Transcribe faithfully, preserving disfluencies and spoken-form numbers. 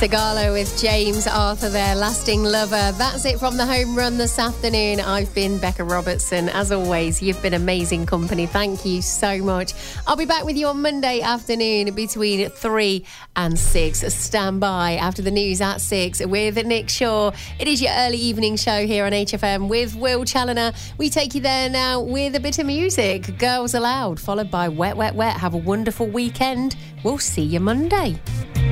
Sigalo with James Arthur there, Lasting Lover. That's it from the home run this afternoon. I've been Becca Robertson. As always, you've been amazing company. Thank you so much. I'll be back with you on Monday afternoon between three and six. Stand by after the news at six with Nick Shaw. It is your early evening show here on H F M with Will Challoner. We take you there now with a bit of music. Girls Aloud, followed by Wet, Wet, Wet. Have a wonderful weekend. We'll see you Monday.